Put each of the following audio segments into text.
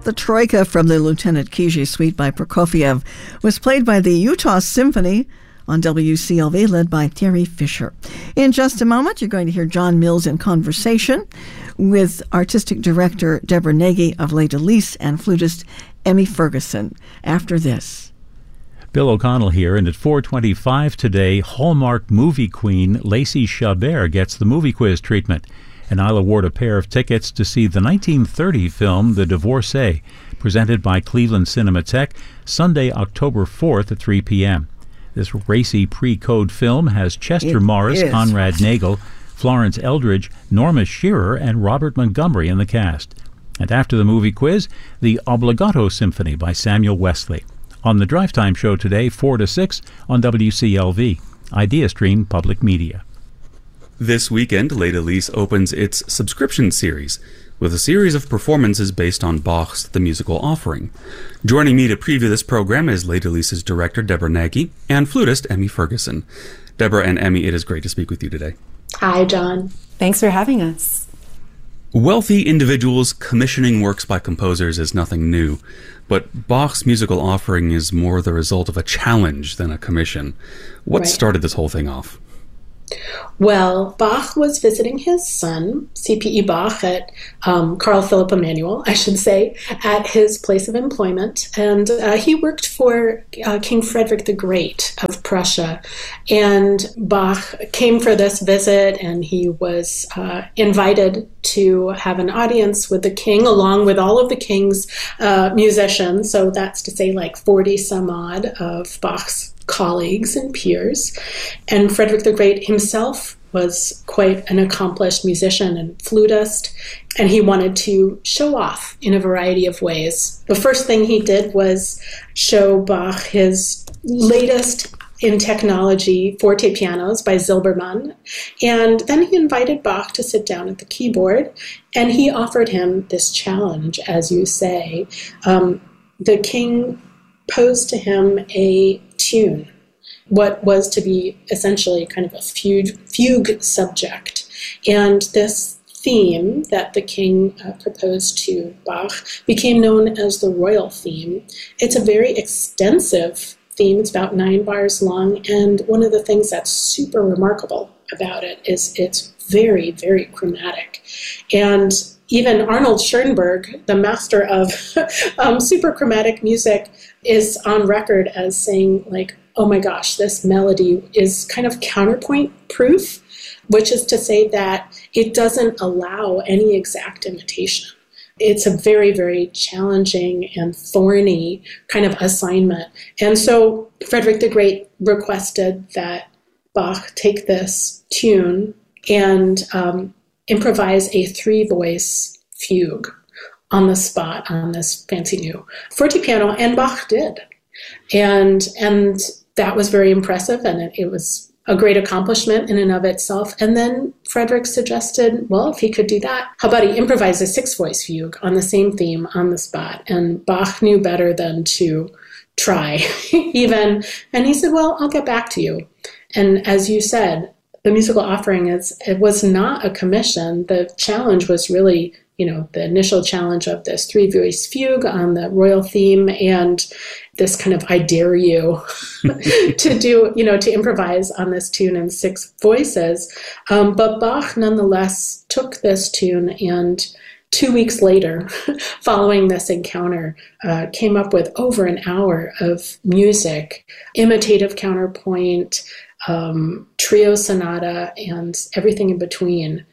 The Troika from the Lieutenant Kijé Suite by Prokofiev was played by the Utah Symphony on WCLV, led by Terry Fisher. In just a moment, you're going to hear John Mills in conversation with artistic director Deborah Nagy of Les Délices and flutist Emmy Ferguson. After this. Bill O'Connell here, and at 4:25 today, Hallmark movie queen Lacey Chabert gets the movie quiz treatment. And I'll award a pair of tickets to see the 1930 film The Divorcee, presented by Cleveland Cinematheque, Sunday, October 4th at 3 p.m. This racy pre-code film has Chester Morris, Conrad Nagel, Florence Eldridge, Norma Shearer, and Robert Montgomery in the cast. And after the movie quiz, the Obbligato Symphony by Samuel Wesley. On the Drive Time Show today, 4 to 6 on WCLV, IdeaStream Public Media. This weekend, Les Délices opens its subscription series with a series of performances based on Bach's The Musical Offering. Joining me to preview this program is Les Délices director Deborah Nagy and flutist Emmy Ferguson. Deborah and Emmy, it is great to speak with you today. Hi, John. Thanks for having us. Wealthy individuals commissioning works by composers is nothing new, but Bach's Musical Offering is more the result of a challenge than a commission. What started this whole thing off? Well, Bach was visiting his son, C.P.E. Bach, at Carl Philipp Emanuel, I should say, at his place of employment. And he worked for King Frederick the Great of Prussia. And Bach came for this visit, and he was invited to have an audience with the king, along with all of the king's musicians. So that's to say, like 40 some odd of Bach's colleagues and peers. And Frederick the Great himself was quite an accomplished musician and flutist, and he wanted to show off in a variety of ways. The first thing he did was show Bach his latest in technology forte pianos by Zilbermann, and then he invited Bach to sit down at the keyboard, and he offered him this challenge, as you say. The king posed to him a tune, what was to be essentially kind of a fugue subject. And this theme that the king proposed to Bach became known as the royal theme. It's a very extensive theme. It's about 9 bars long. And one of the things that's super remarkable about it is it's very, very chromatic. And even Arnold Schoenberg, the master of super chromatic music, is on record as saying, like, oh my gosh, this melody is kind of counterpoint proof, which is to say that it doesn't allow any exact imitation. It's a very, very challenging and thorny kind of assignment. And so Frederick the Great requested that Bach take this tune and improvise a 3-voice fugue on the spot on this fancy new fortepiano, and Bach did. And that was very impressive, and it was a great accomplishment in and of itself. And then Frederick suggested, well, if he could do that, how about he improvise a 6-voice fugue on the same theme on the spot? And Bach knew better than to try even. And he said, well, I'll get back to you. And as you said, the Musical Offering, it was not a commission. The challenge was really, the initial challenge of this 3-voice fugue on the royal theme, and this kind of, I dare you to do, to improvise on this tune in 6 voices. But Bach nonetheless took this tune, and 2 weeks later, following this encounter, came up with over an hour of music, imitative counterpoint, trio sonata, and everything in between,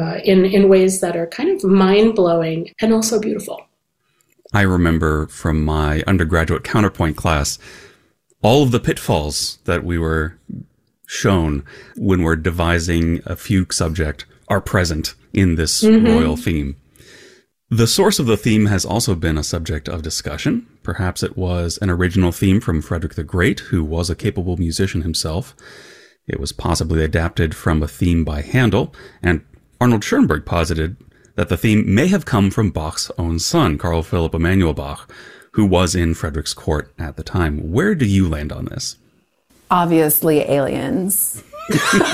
in ways that are kind of mind-blowing and also beautiful. I remember from my undergraduate counterpoint class, all of the pitfalls that we were shown when we're devising a fugue subject are present in this royal theme. The source of the theme has also been a subject of discussion. Perhaps it was an original theme from Frederick the Great, who was a capable musician himself. It was possibly adapted from a theme by Handel, and Arnold Schoenberg posited that the theme may have come from Bach's own son, Carl Philipp Emanuel Bach, who was in Frederick's court at the time. Where do you land on this? Obviously, aliens.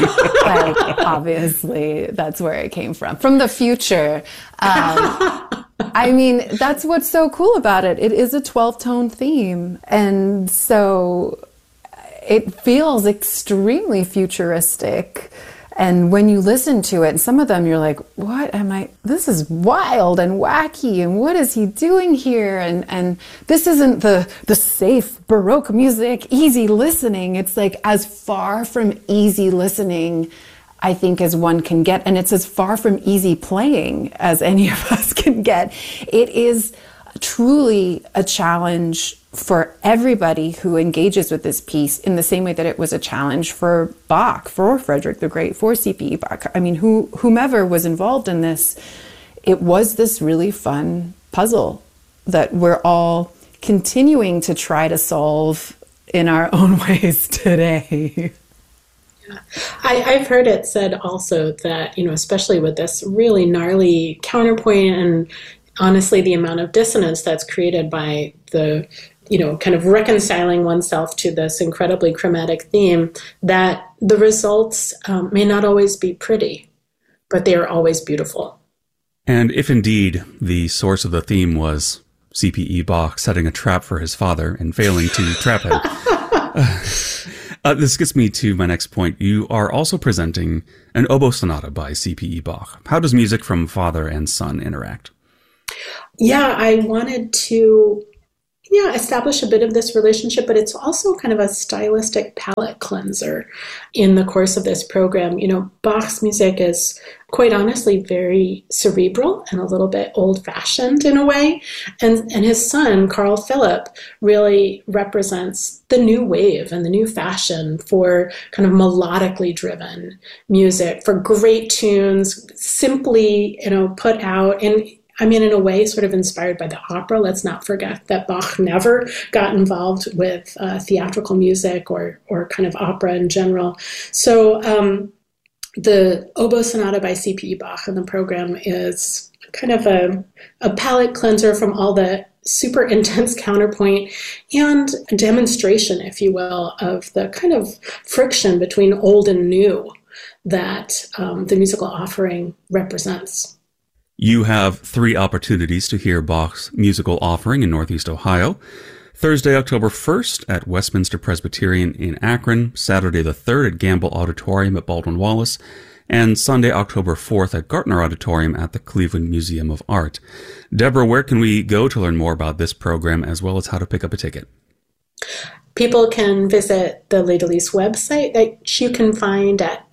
Obviously, that's where it came from the future. I mean, that's what's so cool about it. It is a 12-tone theme. And so it feels extremely futuristic. And when you listen to it, some of them you're like, this is wild and wacky, and what is he doing here? And this isn't the safe Baroque music, easy listening. It's like as far from easy listening, I think, as one can get. And it's as far from easy playing as any of us can get. It is truly a challenge for everybody who engages with this piece, in the same way that it was a challenge for Bach, for Frederick the Great, for C.P.E. Bach. I mean, whomever was involved in this, it was this really fun puzzle that we're all continuing to try to solve in our own ways today. Yeah. I've heard it said also that, especially with this really gnarly counterpoint and honestly the amount of dissonance that's created by the kind of reconciling oneself to this incredibly chromatic theme, that the results may not always be pretty, but they are always beautiful. And if indeed the source of the theme was C.P.E. Bach setting a trap for his father and failing to trap him, this gets me to my next point. You are also presenting an oboe sonata by C.P.E. Bach. How does music from father and son interact? Yeah, I wanted to establish a bit of this relationship, but it's also kind of a stylistic palate cleanser in the course of this program. Bach's music is quite honestly very cerebral and a little bit old-fashioned in a way. And his son, Carl Philipp, really represents the new wave and the new fashion for kind of melodically driven music, for great tunes, simply, put out in a way, sort of inspired by the opera. Let's not forget that Bach never got involved with theatrical music or kind of opera in general. So the oboe sonata by C.P.E. Bach in the program is kind of a palate cleanser from all the super intense counterpoint and a demonstration, if you will, of the kind of friction between old and new that the musical offering represents. You have 3 opportunities to hear Bach's musical offering in Northeast Ohio. Thursday, October 1st at Westminster Presbyterian in Akron, Saturday the 3rd at Gamble Auditorium at Baldwin Wallace, and Sunday, October 4th at Gartner Auditorium at the Cleveland Museum of Art. Deborah, where can we go to learn more about this program as well as how to pick up a ticket? People can visit the Les Delys website that you can find at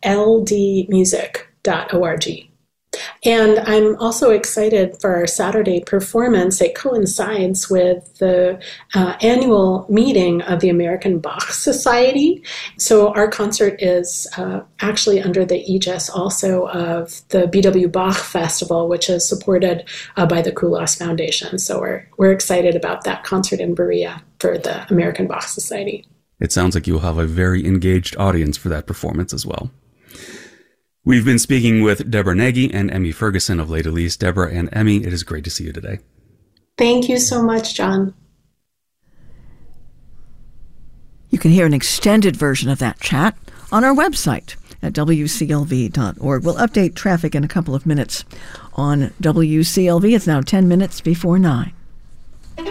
ldmusic.org. And I'm also excited for our Saturday performance. It coincides with the annual meeting of the American Bach Society. So our concert is actually under the aegis also of the B.W. Bach Festival, which is supported by the Kulas Foundation. So we're excited about that concert in Berea for the American Bach Society. It sounds like you'll have a very engaged audience for that performance as well. We've been speaking with Deborah Nagy and Emmy Ferguson of Les Delys. Deborah and Emmy, it is great to see you today. Thank you so much, John. You can hear an extended version of that chat on our website at wclv.org. We'll update traffic in a couple of minutes on WCLV. It's now 10 minutes before 9.